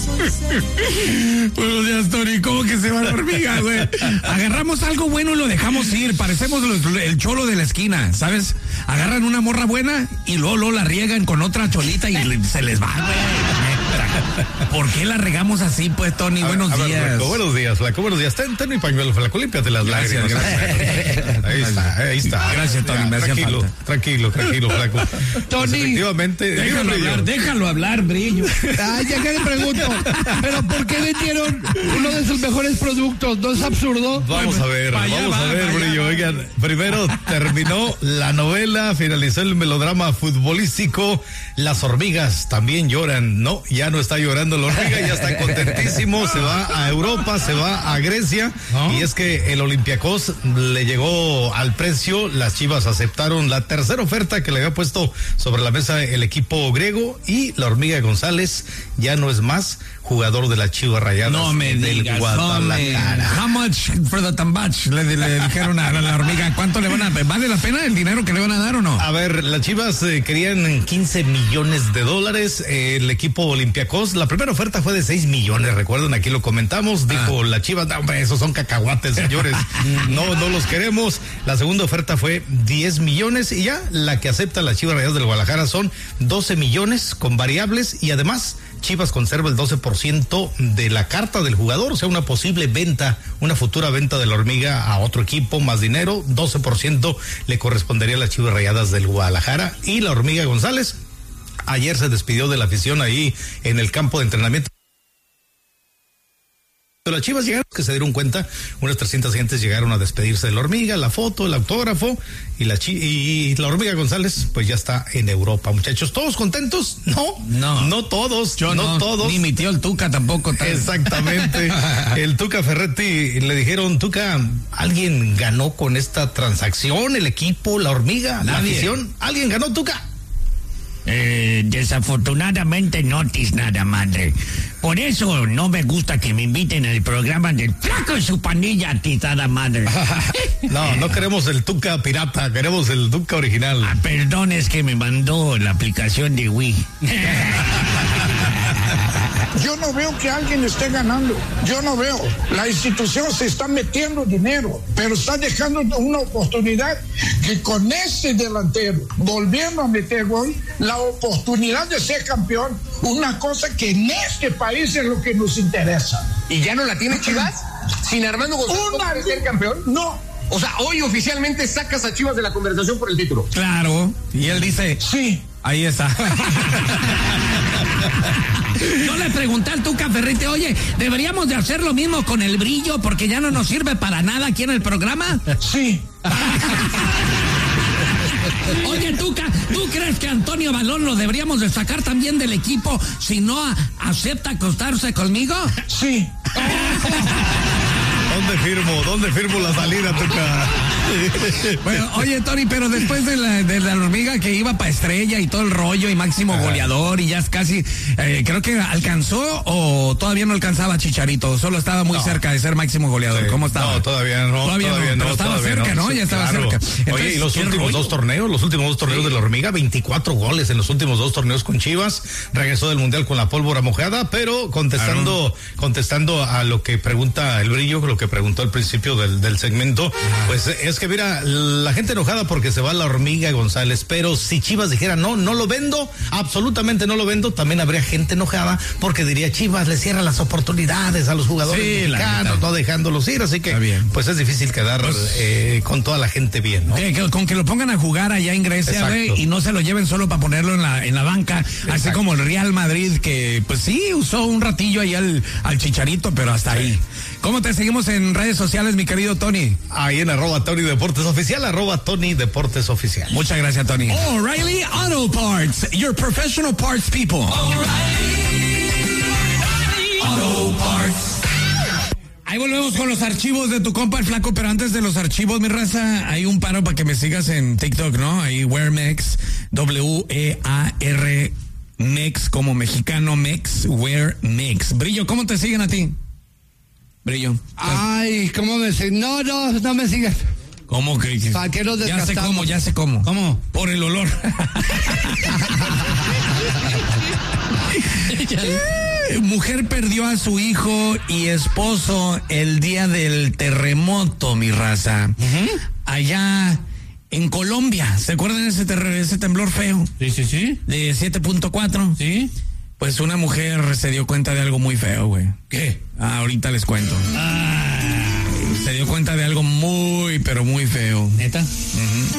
Buenos días, Tony. ¿Cómo que se va la hormiga, güey? Agarramos algo bueno y lo dejamos ir. Parecemos el cholo de la esquina, ¿sabes? Agarran una morra buena y luego la riegan con otra cholita y se les va, güey. ¿Por qué la regamos así, pues, Tony? Buenos días. Flaco, buenos días, Flaco. Buenos días. Ten mi pañuelo, Flaco. Límpiate las lágrimas. Gracias. Ahí está. Gracias, Tony. Ya, me hacía falta. Tranquilo, Flaco. Tony. Pues efectivamente. Déjalo hablar, Brillo. Ay, ya que le pregunto, ¿pero por qué vendieron uno de sus mejores productos? ¿No es absurdo? Vamos a ver, Brillo. Oigan, primero terminó la novela, finalizó el melodrama futbolístico. Las hormigas también lloran. No, ya no está llorando la hormiga, ya está contentísimo. Se va a Europa, se va a Grecia. Y es que el Olympiacos le llegó al precio. Las Chivas aceptaron la tercera oferta que le había puesto sobre la mesa el equipo griego. Y la hormiga González ya no es más jugador de las Chivas Rayadas. No me digas, Guadalajara. How much for the tambach? Le dijeron a la hormiga, ¿cuánto le van a dar? ¿Vale la pena el dinero que le van a dar o no? A ver, las Chivas querían 15 millones de dólares. El equipo Olympiacos, la primera oferta fue de 6 millones, recuerden, aquí lo comentamos. Dijo la Chivas, no, hombre, esos son cacahuates, señores. no los queremos. La segunda oferta fue 10 millones y ya la que acepta las Chivas Rayadas del Guadalajara son 12 millones con variables y además Chivas conserva el 12% de la carta del jugador, o sea, una posible venta, una futura venta de la hormiga a otro equipo, más dinero, 12% le correspondería a las Chivas Rayadas del Guadalajara. Y la hormiga González ayer se despidió de la afición ahí en el campo de entrenamiento. Las Chivas llegaron, que se dieron cuenta, unas 300 gentes llegaron a despedirse de la hormiga, la foto, el autógrafo, y la hormiga González pues ya está en Europa. Muchachos, ¿todos contentos? No todos. No todos. Ni mi tío el Tuca tampoco. Exactamente. El Tuca Ferretti, le dijeron, Tuca, ¿alguien ganó con esta transacción? ¿El equipo, la hormiga, la afición? ¿Alguien ganó, Tuca? Desafortunadamente no tis nada, madre. Por eso no me gusta que me inviten al programa del Flaco y su pandilla atizada, madre. No queremos el Tuca pirata, queremos el Tuca original. Perdón, es que me mandó la aplicación de Wii. Yo no veo que alguien esté ganando. Yo no veo. La institución se está metiendo dinero, pero está dejando una oportunidad que con ese delantero, volviendo a meter gol, la oportunidad de ser campeón, una cosa que en este país es lo que nos interesa. ¿Y ya no la tiene Chivas? ¿Sin Armando González ser campeón? No. O sea, hoy oficialmente sacas a Chivas de la conversación por el título. Claro. Y él dice, sí. Ahí está. Yo le pregunté al Tuca Ferretti, oye, ¿deberíamos de hacer lo mismo con el Brillo porque ya no nos sirve para nada aquí en el programa? Sí. Oye, Tuca, ¿tú crees que Antonio Balón lo deberíamos de sacar también del equipo si no acepta acostarse conmigo? Sí. ¿Dónde firmo la salida, Tuca? Bueno, oye, Tony, pero después de la hormiga que iba para estrella y todo el rollo y máximo goleador y ya es casi, creo que alcanzó o todavía no alcanzaba Chicharito, solo estaba muy cerca de ser máximo goleador. Sí. ¿Cómo estaba? No, todavía no. Pero estaba cerca, ¿no? Ya estaba cerca. Entonces, oye, y los últimos dos torneos de la hormiga, 24 goles en los últimos dos torneos con Chivas, regresó del Mundial con la pólvora mojada, pero contestando a lo que pregunta el Brillo, lo que preguntó al principio del segmento, pues es que mira, la gente enojada porque se va la hormiga González, pero si Chivas dijera no lo vendo, absolutamente no lo vendo, también habría gente enojada porque diría Chivas le cierra las oportunidades a los jugadores mexicanos, no dejándolos ir, así que pues es difícil quedar con toda la gente bien, ¿no? Con que lo pongan a jugar allá en Grecia, güey, y no se lo lleven solo para ponerlo en la banca, así como el Real Madrid, que pues sí usó un ratillo ahí al Chicharito, pero hasta ahí. ¿Cómo te seguimos en redes sociales, mi querido Tony? Ahí en @Tony Deportes Oficial, @Tony Deportes Oficial. Muchas gracias, Tony. O'Reilly Auto Parts, your professional parts people. O'Reilly Auto Parts. Ahí volvemos con los archivos de tu compa el Flaco, pero antes de los archivos, mi raza, hay un paro para que me sigas en TikTok, ¿no? Ahí WearMex, WEAR Mex, como mexicano Mex, WearMex. Brillo, ¿cómo te siguen a ti? Brillo. Ay, ¿cómo me siguen? No me sigas. ¿Cómo que? ¿Para qué nos desgastamos? Ya sé cómo. ¿Cómo? Por el olor. Mujer perdió a su hijo y esposo el día del terremoto, mi raza. Allá en Colombia. ¿Se acuerdan de ese temblor feo? Sí. De 7.4. Sí. Pues una mujer se dio cuenta de algo muy feo, güey. ¿Qué? Ahorita les cuento. Se dio cuenta de algo muy, pero muy feo. ¿Neta?